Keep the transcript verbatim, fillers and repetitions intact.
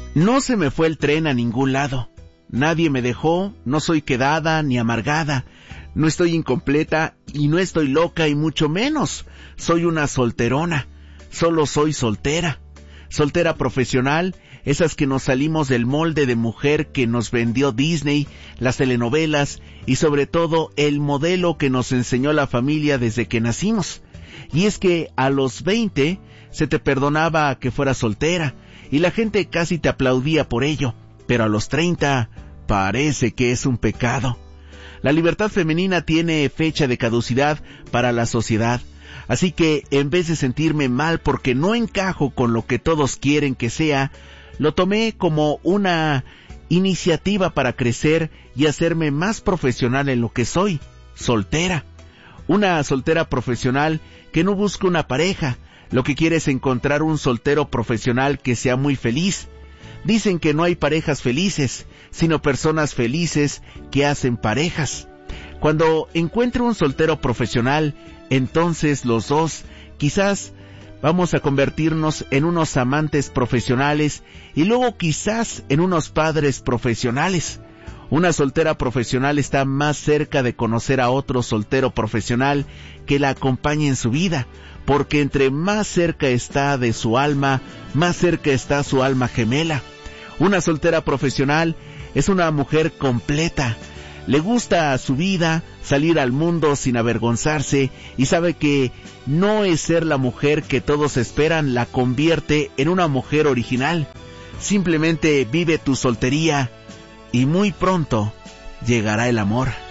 No se me fue el tren a ningún lado. Nadie me dejó, no soy quedada ni amargada. No estoy incompleta y no estoy loca y mucho menos. Soy una solterona. Solo soy soltera. Soltera profesional, esas que nos salimos del molde de mujer que nos vendió Disney, las telenovelas y sobre todo el modelo que nos enseñó la familia desde que nacimos. Y es que a los veinte se te perdonaba que fueras soltera y la gente casi te aplaudía por ello, pero a los treinta parece que es un pecado. La libertad femenina tiene fecha de caducidad para la sociedad, así que en vez de sentirme mal porque no encajo con lo que todos quieren que sea, lo tomé como una iniciativa para crecer y hacerme más profesional en lo que soy, soltera. Una soltera profesional que no busca una pareja, lo que quiere es encontrar un soltero profesional que sea muy feliz. Dicen que no hay parejas felices, sino personas felices que hacen parejas. Cuando encuentre un soltero profesional, entonces los dos quizás vamos a convertirnos en unos amantes profesionales y luego quizás en unos padres profesionales. Una soltera profesional está más cerca de conocer a otro soltero profesional que la acompañe en su vida, porque entre más cerca está de su alma, más cerca está su alma gemela. Una soltera profesional es una mujer completa. Le gusta su vida, salir al mundo sin avergonzarse y sabe que no es ser la mujer que todos esperan la convierte en una mujer original. Simplemente vive tu soltería y muy pronto llegará el amor.